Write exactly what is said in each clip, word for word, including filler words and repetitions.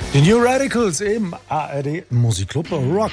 Die New Radicals im A R D Musikclub Rock.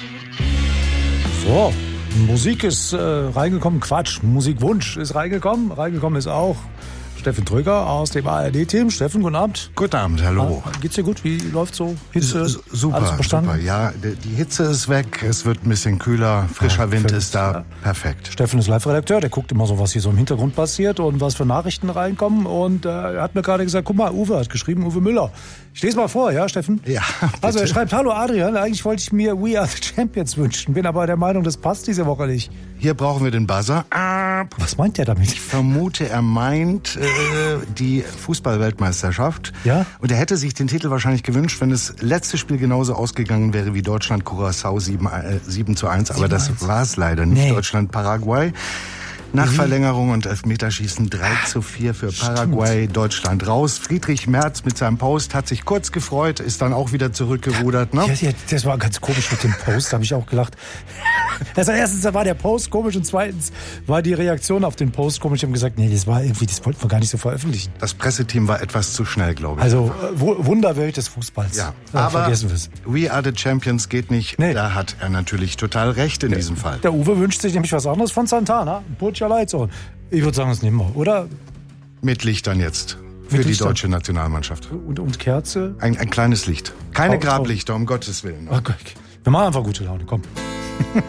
So, Musik ist äh, reingekommen, Quatsch, Musikwunsch ist reingekommen. Reingekommen ist auch Steffen Tröger aus dem A R D-Team. Steffen, guten Abend. Guten Abend, hallo. Ah, geht's dir gut? Wie läuft's so? Hitze? S- super, super. Ja, die Hitze ist weg, es wird ein bisschen kühler, frischer ja, Wind ist da, ja. Perfekt. Steffen ist Live-Redakteur, der guckt immer so, was hier so im Hintergrund passiert und was für Nachrichten reinkommen. Und äh, er hat mir gerade gesagt, guck mal, Uwe hat geschrieben, Uwe Müller. Ich lese mal vor, ja, Steffen? Ja, bitte. Also er schreibt, hallo Adrian, eigentlich wollte ich mir We Are the Champions wünschen, bin aber der Meinung, das passt diese Woche nicht. Hier brauchen wir den Buzzer. Was meint der damit? Ich vermute, er meint äh, die Fußball-Weltmeisterschaft. Ja? Und er hätte sich den Titel wahrscheinlich gewünscht, wenn das letzte Spiel genauso ausgegangen wäre wie Deutschland-Curaçao sieben zu eins. Aber das war es leider nicht. Nee. Deutschland-Paraguay. Nach mhm. Verlängerung und Elfmeterschießen drei zu vier für Paraguay, Stimmt. Deutschland raus. Friedrich Merz mit seinem Post hat sich kurz gefreut, ist dann auch wieder zurückgerudert. Ne? Ja, ja, das war ganz komisch mit dem Post, habe ich auch gelacht. Also erstens war der Post komisch und zweitens war die Reaktion auf den Post komisch. Ich habe gesagt, nee, das war irgendwie, das wollten wir gar nicht so veröffentlichen. Das Presseteam war etwas zu schnell, glaube ich. Also äh, Wunderwelt des Fußballs. Ja, ja, aber vergessen wir's. We Are the Champions geht nicht. Nee. Da hat er natürlich total recht in der, diesem Fall. Der Uwe wünscht sich nämlich was anderes von Santana. Burj Al Ain. Ich würde sagen, das nehmen wir, oder? Mit Lichtern jetzt. Für Mit die Lichtern. deutsche Nationalmannschaft. Und, und Kerze? Ein, ein kleines Licht. Keine oh, Grablichter, um Gottes Willen. Okay. Wir machen einfach gute Laune, komm.